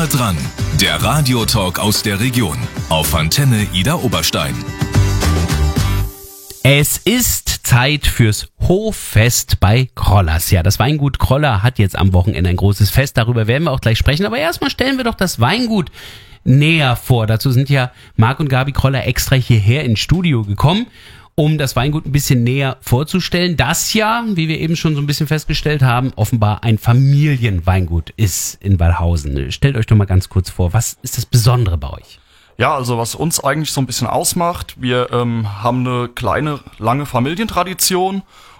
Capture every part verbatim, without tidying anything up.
Nah dran, der Radiotalk aus der Region auf Antenne Ida Oberstein. Es ist Zeit fürs Hoffest bei Krollers. Ja, das Weingut Kroller hat jetzt am Wochenende ein großes Fest. Darüber werden wir auch gleich sprechen. Aber erstmal stellen wir doch das Weingut näher vor. Dazu sind ja Marc und Gabi Kroller extra hierher ins Studio gekommen, um das Weingut ein bisschen näher vorzustellen. Das ja, wie wir eben schon so ein bisschen festgestellt haben, offenbar ein Familienweingut ist in Wallhausen. Stellt euch doch mal ganz kurz vor, was ist das Besondere bei euch? Ja, also was uns eigentlich so ein bisschen ausmacht, wir ähm, haben eine kleine, lange Familientradition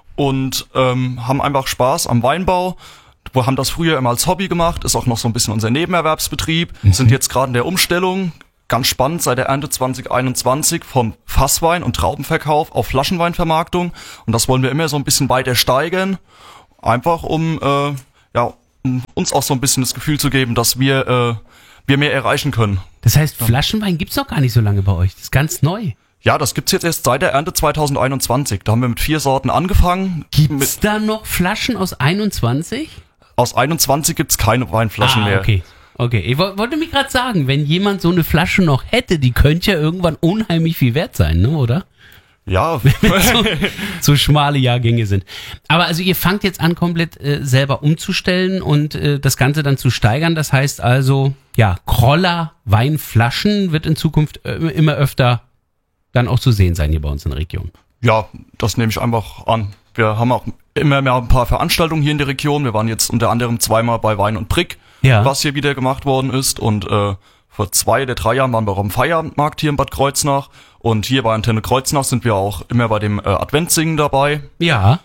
und ähm, haben einfach Spaß am Weinbau. Wir haben das früher immer als Hobby gemacht, ist auch noch so ein bisschen unser Nebenerwerbsbetrieb, mhm. sind jetzt gerade in der Umstellung, ganz spannend, seit der Ernte zwanzig einundzwanzig vom Fasswein- und Traubenverkauf auf Flaschenweinvermarktung, und das wollen wir immer so ein bisschen weiter steigern, einfach um, äh, ja, um uns auch so ein bisschen das Gefühl zu geben, dass wir äh, wir mehr erreichen können. Das heißt, Flaschenwein gibt's noch gar nicht so lange bei euch. Das ist ganz neu. Ja, das gibt's jetzt erst seit der Ernte zwanzig einundzwanzig. Da haben wir mit vier Sorten angefangen. Gibt's da noch Flaschen aus einundzwanzig? Aus einundzwanzig gibt's keine Weinflaschen ah, mehr. Okay. Okay, ich wollte mich gerade sagen, wenn jemand so eine Flasche noch hätte, die könnte ja irgendwann unheimlich viel wert sein, ne, oder? Ja. so, so schmale Jahrgänge sind. Aber also ihr fangt jetzt an, komplett äh, selber umzustellen und äh, das Ganze dann zu steigern. Das heißt also, ja, Kroller Weinflaschen wird in Zukunft äh, immer öfter dann auch zu sehen sein hier bei uns in der Region. Ja, das nehme ich einfach an. Wir haben auch immer mehr ein paar Veranstaltungen hier in der Region. Wir waren jetzt unter anderem zweimal bei Wein und Brick, ja. was hier wieder gemacht worden ist, und äh, vor zwei oder drei Jahren waren wir auch am Feierabendmarkt hier in Bad Kreuznach. Und hier bei Antenne Kreuznach sind wir auch immer bei dem äh, Adventssingen dabei. Ja.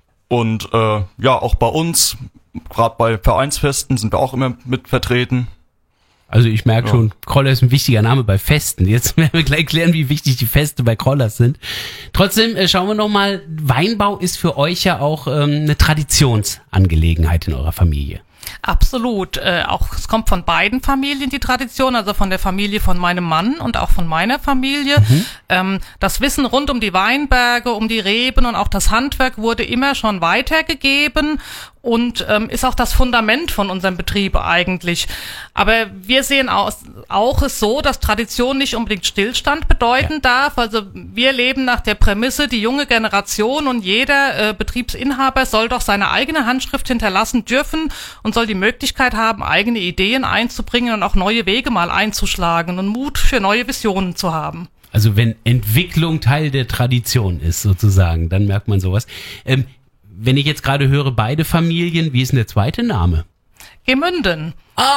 Und äh, ja, auch bei uns, gerade bei Vereinsfesten, sind wir auch immer mit vertreten. Also ich merke ja. schon, Kroller ist ein wichtiger Name bei Festen. Jetzt werden wir gleich klären, wie wichtig die Feste bei Krollers sind. Trotzdem äh, schauen wir nochmal, Weinbau ist für euch ja auch ähm, eine Traditionsangelegenheit in eurer Familie. Absolut. Äh, auch es kommt von beiden Familien die Tradition, also von der Familie von meinem Mann und auch von meiner Familie. Mhm. Ähm, das Wissen rund um die Weinberge, um die Reben und auch das Handwerk wurde immer schon weitergegeben und ähm, ist auch das Fundament von unserem Betrieb eigentlich. Aber wir sehen aus, auch es so, dass Tradition nicht unbedingt Stillstand bedeuten ja. darf. Also wir leben nach der Prämisse, die junge Generation und jeder äh, Betriebsinhaber soll doch seine eigene Handschrift hinterlassen dürfen und soll die Möglichkeit haben, eigene Ideen einzubringen und auch neue Wege mal einzuschlagen und Mut für neue Visionen zu haben. Also wenn Entwicklung Teil der Tradition ist sozusagen, dann merkt man sowas. Ähm, wenn ich jetzt gerade höre, beide Familien, wie ist denn der zweite Name? Gemünden.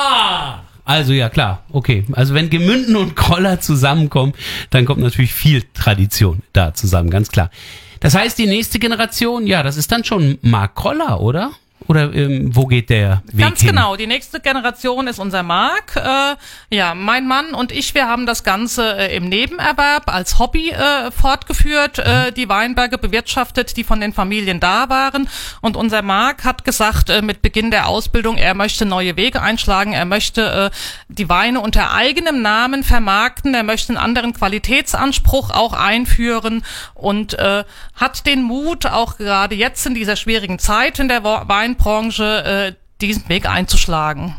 Ah! Also ja, klar, okay. Also wenn Gemünden und Kroller zusammenkommen, dann kommt natürlich viel Tradition da zusammen, ganz klar. Das heißt, die nächste Generation, ja, das ist dann schon Marc Kroller, oder? Oder ähm, wo geht der Weg Ganz hin? genau, die nächste Generation ist unser Marc. Äh, ja, mein Mann und ich, wir haben das Ganze äh, im Nebenerwerb als Hobby äh, fortgeführt, äh, die Weinberge bewirtschaftet, die von den Familien da waren. Und unser Marc hat gesagt, äh, mit Beginn der Ausbildung, er möchte neue Wege einschlagen, er möchte äh, die Weine unter eigenem Namen vermarkten, er möchte einen anderen Qualitätsanspruch auch einführen und äh, hat den Mut, auch gerade jetzt in dieser schwierigen Zeit in der Weinbranche, Branche, äh, diesen Weg einzuschlagen.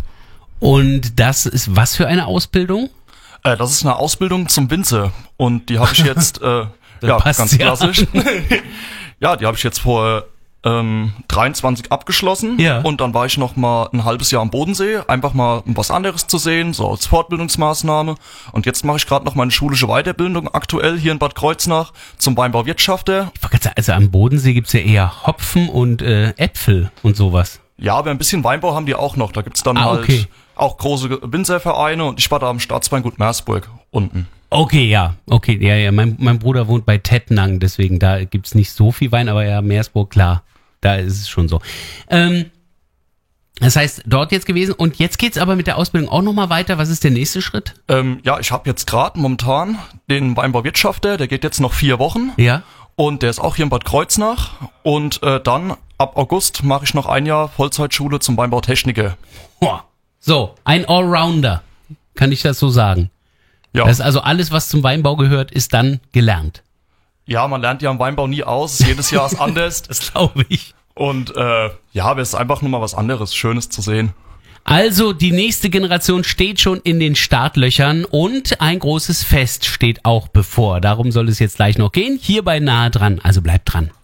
Und das ist was für eine Ausbildung? Äh, das ist eine Ausbildung zum Winzer und die habe ich jetzt, äh, ja, ganz klassisch. Ja, die habe ich jetzt vor ähm, dreiundzwanzig abgeschlossen ja. und dann war ich noch mal ein halbes Jahr am Bodensee, einfach mal um was anderes zu sehen, so als Fortbildungsmaßnahme. Und jetzt mache ich gerade noch meine schulische Weiterbildung aktuell hier in Bad Kreuznach zum Weinbauwirtschafter. Ich wollte gerade sagen, also am Bodensee gibt's ja eher Hopfen und äh, Äpfel und sowas. Ja, aber ein bisschen Weinbau haben die auch noch. Da gibt's dann ah, halt okay. auch große Winzervereine und ich war da am Staatsweingut Meersburg unten. Okay, ja, okay, ja, ja. Mein, mein Bruder wohnt bei Tettnang, deswegen da gibt's nicht so viel Wein, aber ja, Meersburg, klar, da ist es schon so. Ähm, das heißt, dort jetzt gewesen und jetzt geht's aber mit der Ausbildung auch nochmal weiter. Was ist der nächste Schritt? Ähm, ja, ich habe jetzt gerade momentan den Weinbauwirtschafter, der geht jetzt noch vier Wochen. Ja. Und der ist auch hier in Bad Kreuznach und äh, dann ab August mache ich noch ein Jahr Vollzeitschule zum Weinbautechniker. Boah. So, ein Allrounder, kann ich das so sagen? Ja. Das ist also alles, was zum Weinbau gehört, ist dann gelernt. Ja, man lernt ja am Weinbau nie aus. Jedes Jahr ist anders. Das glaube ich. Und äh, ja, aber es ist einfach nur mal was anderes, Schönes zu sehen. Also die nächste Generation steht schon in den Startlöchern und ein großes Fest steht auch bevor. Darum soll es jetzt gleich noch gehen, hier bei Nahe dran. Also bleibt dran.